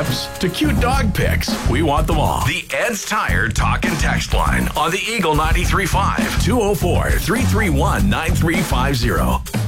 tips to cute dog pics. We want them all. The Ed's Tire Talk and Text line on the Eagle 93.5 204-331-9350.